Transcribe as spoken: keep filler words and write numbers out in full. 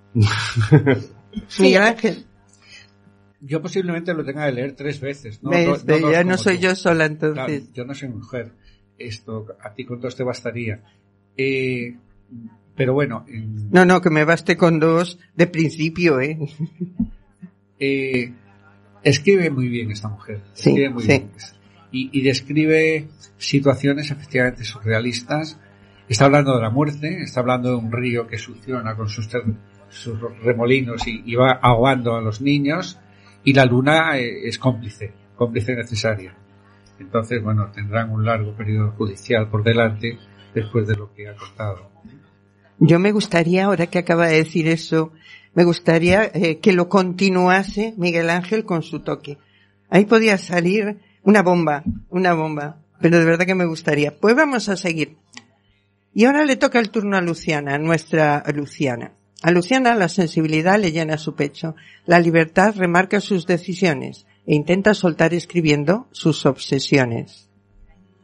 Miguel Ángel. Yo posiblemente lo tenga que leer tres veces. No, ¿Ves? no, no ya no como soy tú. yo sola, entonces. Claro, yo no soy mujer. Esto, a ti con dos te bastaría. Eh, pero bueno. En, no, no, que me baste con dos de principio, ¿eh? eh escribe muy bien esta mujer. Sí, escribe muy sí. bien. Y, y describe situaciones efectivamente surrealistas. Está hablando de la muerte, está hablando de un río que succiona con sus, ter, sus remolinos y, y va ahogando a los niños, y la luna eh, es cómplice, cómplice necesaria. Entonces, bueno, tendrán un largo periodo judicial por delante después de lo que ha contado. Yo me gustaría, ahora que acaba de decir eso, me gustaría eh, que lo continuase Miguel Ángel con su toque. Ahí podía salir una bomba, una bomba, pero de verdad que me gustaría. Pues vamos a seguir. Y ahora le toca el turno a Luciana, nuestra Luciana. A Luciana la sensibilidad le llena su pecho, la libertad remarca sus decisiones e intenta soltar escribiendo sus obsesiones.